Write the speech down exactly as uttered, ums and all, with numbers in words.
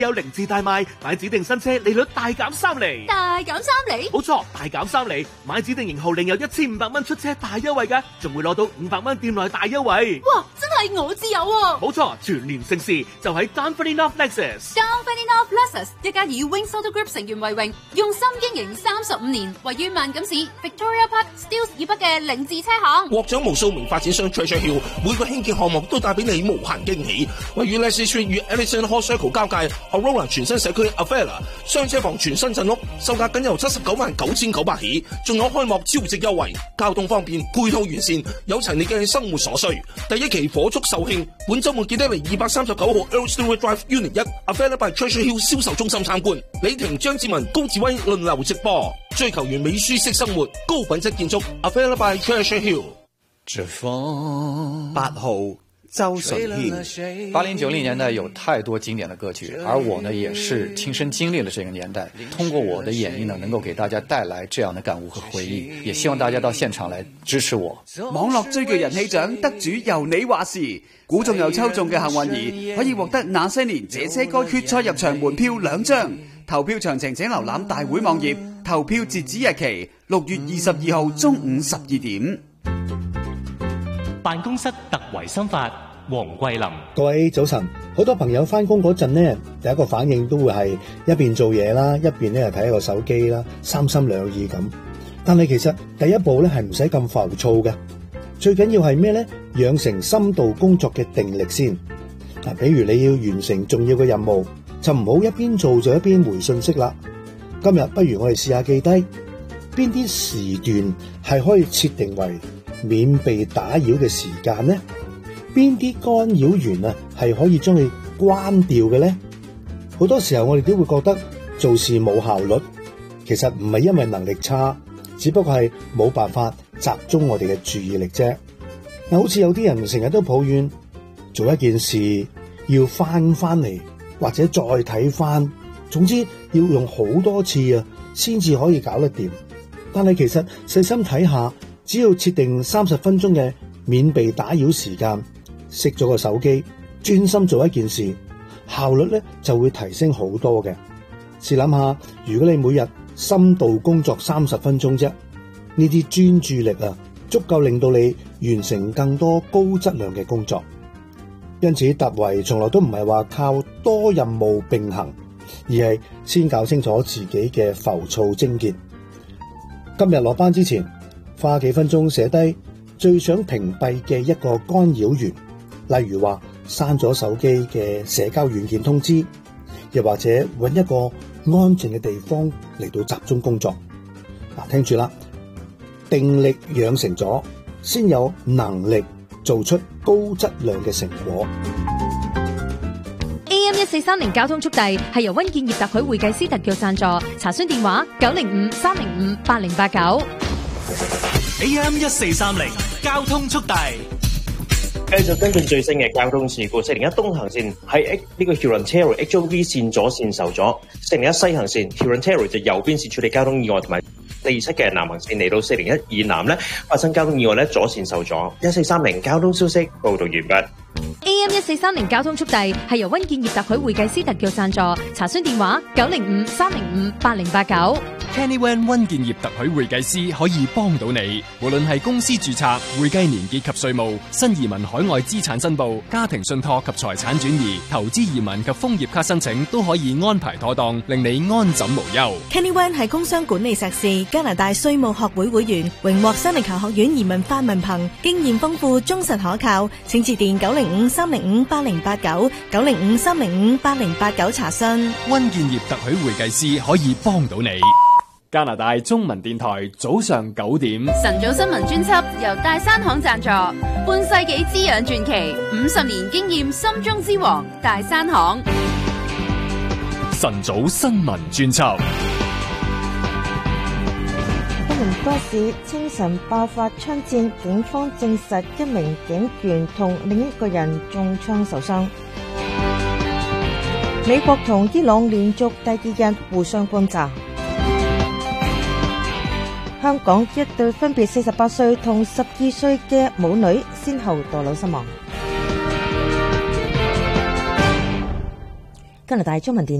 有凌志大賣，買指定新車利率大減三厘。 大減三厘？ 冇錯，大減三厘，買指定型號另有一千五百蚊出車大優惠㗎，仲會攞到五百蚊店內大優惠。 哇，真係我自有喎！ 冇錯，全年盛事就喺 Dunfermline North Lexus。 Dunfermline North Lexus 一家以 Wings Auto Group 成員為榮，用心經營三十五年，位於萬錦市 Victoria Park Steeles 以北嘅凌志車行， 獲獎無數名發展商 Treasure Hill， 每個興建項目都帶俾你無限驚喜。位於 Leslie Street 與 Ellison Hall Circle 交界 Aurora 全新社區 Avella 雙車房全新鎮屋，售價僅由七十九萬九千九百起，仲有開幕超值優惠，交通方便，配套完善，有齊你嘅生活所需。第一期火速售罄，本周末記得嚟二百三十九號 Earl Stewart Drive Unit 一 Avella by Treasure Hill 銷售中心參觀。李婷、張志文、高志威輪流直播，追求完美舒適生活，高品質建築 Avella by Treasure Hill。 八號周順憲，八零九零年代有太多經典的歌曲，而我呢也是親身經歷了這個年代，通過我的演繹呢，能夠給大家帶來這樣的感悟和回憶，也希望大家到現場來支持我。 網絡最具人氣獎得主由你話事，估中又抽中嘅幸運兒可以獲得那些年這些歌決賽入場門票兩張，投票詳情請瀏覽大會網頁，投票截止日期六月二十二號中午十二點。 辦公室特為心法，黃桂林。 各位早晨，好多朋友翻工嗰陣呢，第一個反應都會係一邊做嘢啦，一邊咧睇個手機啦，三心兩意咁。但係其實第一步咧係唔使咁浮躁嘅，最緊要係咩咧？養成深度工作嘅定力先。嗱，比如你要完成重要嘅任務，就唔好一邊做就一邊回信息啦。今日不如我哋試下記低邊啲時段係可以設定為免被打擾嘅時間呢？邊啲干擾源啊係可以將佢關掉嘅呢？好多時候我哋都會覺得做事冇效率，其實唔係因為能力差，只不過係冇辦法集中我哋嘅注意力啫。好似有啲人成日都抱怨做一件事要翻翻嚟，或者再睇翻，總之要用好多次啊先至可以搞得掂。但係其實細心睇下，只要設定三十分鐘嘅免被打擾時間，熄咗個手機，專心做一件事，效率咧就會提升好多嘅。試諗下，如果你每日深度工作三十分鐘啫，呢啲專注力啊，足夠令到你完成更多高質量嘅工作。因此，突圍從來都唔係話靠多任務並行，而係先搞清楚自己嘅浮躁症結。今日落班之前，花幾分鐘寫低最想屏蔽嘅一個干擾源，例如話刪咗手機嘅社交軟件通知，又或者揾一個安靜嘅地方嚟到集中工作。嗱，聽住啦，定力養成咗，先有能力做出高質量嘅成果。 A M 一四三零交通速遞係由溫建業特許會計師特約贊助，查詢電話九零五三零五八零八九。 A M 一四三零交通速遞， 繼續跟進最新嘅交通事故。四零一東行線喺呢個 Huron-Terry H O V 線左線受阻，四零一西行線 Huron-Terry 就右邊線處理交通意外，同埋四二七嘅南行線嚟到四零一以南咧發生交通意外咧，左線受阻。一四三零交通消息報道完畢。 A M 一四三零交通速遞係由溫建業特許會計師特約贊助，查詢電話九零五三零五八零八九。 Kenny Wan 溫建業特許會計師可以幫到你，無論係公司註冊、會計年結及稅務、新移民海外資產申報、家庭信託及財產轉移、投資移民及楓葉卡申請，都可以安排妥當，令你安枕無憂。 Kenny Wan 係工商管理碩士，加拿大稅務學會會員，榮獲新力球學院移民法文憑，經驗豐富，忠實可靠。請致電九零五三零五八零八九九零五三零五八零八九查詢。 溫建業特許會計師可以幫到你。加拿大中文電台早上九點， 晨早新聞專輯由大山行贊助，半世紀滋養傳奇，五十年經驗心中之王大山行。 晨早新聞專輯。 吉隆坡市清晨爆發槍戰，警方證實一名警員同另一個人中槍受傷。美國同伊朗連續第二日互相轟炸。香港一對分別四十八歲同十二歲嘅母女先後墮樓身亡。 加拿大中文電